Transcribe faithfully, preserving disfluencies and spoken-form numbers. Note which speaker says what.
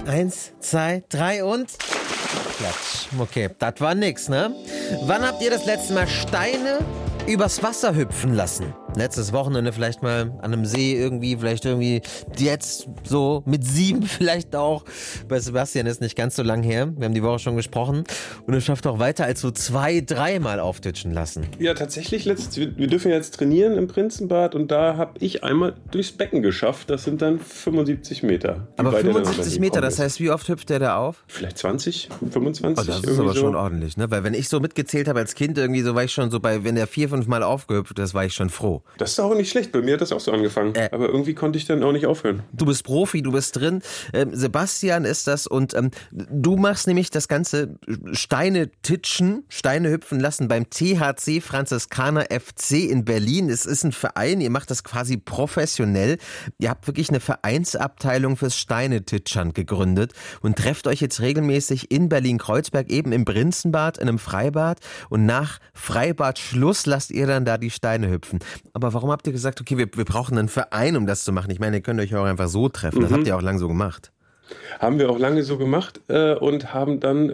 Speaker 1: Eins, zwei, drei und... Klatsch. Okay, das war nix, ne? Wann habt ihr das letzte Mal Steine übers Wasser hüpfen lassen? Letztes Wochenende vielleicht mal an einem See irgendwie, vielleicht irgendwie jetzt so mit sieben vielleicht auch. Bei Sebastian ist nicht ganz so lang her. Wir haben die Woche schon gesprochen. Und er schafft auch weiter als so zwei, dreimal auftitschen lassen.
Speaker 2: Ja, tatsächlich, letzt, wir, wir dürfen jetzt trainieren im Prinzenbad und da habe ich einmal durchs Becken geschafft. Das sind dann fünfundsiebzig Meter.
Speaker 1: Aber fünfundsiebzig Meter, das heißt, wie oft hüpft der da auf?
Speaker 2: Vielleicht zwanzig, fünfundzwanzig.
Speaker 1: Oh, das ist aber so. Schon ordentlich, ne? Weil wenn ich so mitgezählt habe als Kind irgendwie, so war ich schon so bei, wenn der vier, fünf Mal aufgehüpft ist, war ich schon froh.
Speaker 2: Das ist auch nicht schlecht. Bei mir hat das auch so angefangen. Äh, Aber irgendwie konnte ich dann auch nicht aufhören.
Speaker 1: Du bist Profi, du bist drin. Ähm, Sebastian ist das und ähm, du machst nämlich das ganze Steine titschen, Steine hüpfen lassen beim T H C Franziskaner F C in Berlin. Es ist ein Verein, ihr macht das quasi professionell. Ihr habt wirklich eine Vereinsabteilung fürs Steinetitschern gegründet und trefft euch jetzt regelmäßig in Berlin-Kreuzberg, eben im Prinzenbad, in einem Freibad. Und nach Freibadschluss lasst ihr dann da die Steine hüpfen. Aber warum habt ihr gesagt, okay, wir, wir brauchen einen Verein, um das zu machen? Ich meine, ihr könnt euch auch einfach so treffen. Das mhm. habt ihr auch lange so gemacht.
Speaker 2: Haben wir auch lange so gemacht äh, und haben dann